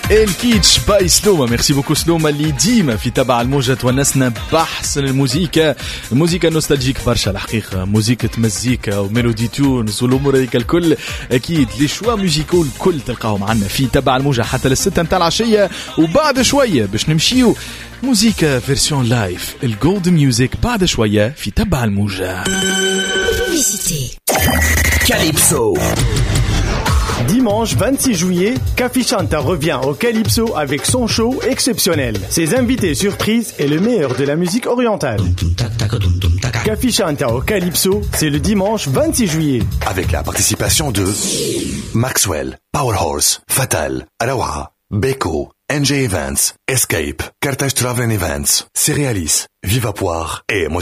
الكيتش باي سلومة. ميرسي بوكو سلومة اللي ديما في تبع الموجة تونسنا بحسن الموسيقى نوستالجيك برشا الحقيقة، موسيقى مزيكا وميلودي تونز والأمور هذيك الكل. أكيد لي شوا موسيكو الكل تلقاهم عنا في تبع الموجة حتى للستة متاع العشية، وبعد شوية باش نمشيو موسيقى فيرسيون لايف الجولد ميوزك بعد شوية في تبع الموجة. Calypso. Dimanche 26 juillet, Kafi Chanta revient au Calypso avec son show exceptionnel. Ses invités surprises et le meilleur de la musique orientale. Kafi Chanta au Calypso, c'est le dimanche 26 juillet. Avec la participation de Maxwell, Powerhorse, Fatal, Arawa, Beko, NJ Events, Escape, Carthage Travel Events, Cerealis, Viva Poire et